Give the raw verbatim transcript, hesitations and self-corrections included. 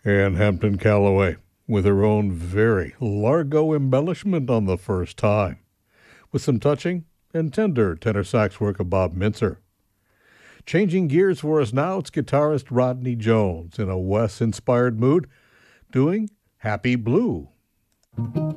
and Hampton Calloway with her own very Largo embellishment on the first time, with some touching and tender tenor sax work of Bob Mintzer. Changing gears for us now, it's guitarist Rodney Jones in a Wes-inspired mood, doing Happy Blue.